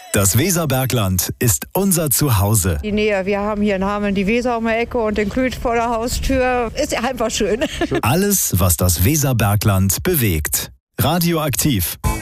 Das Weserbergland ist unser Zuhause. Die Nähe, wir haben hier in Hameln die Weser um die Ecke und den Klüt vor der Haustür. Ist einfach schön. Alles, was das Weserbergland bewegt. Radioaktiv.